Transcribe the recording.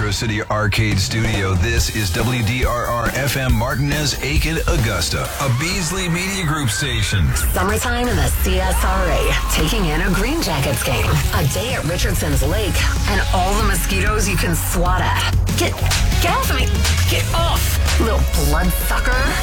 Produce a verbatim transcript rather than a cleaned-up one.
Metro City Arcade Studio. This is W D R R F M Martinez, Aiken, Augusta, a Beasley Media Group station. Summertime in the C S R A, taking in a Green Jackets game, a day at Richardson's Lake, and all the mosquitoes you can swat at. Get, get off of me! Get off, little bloodsucker!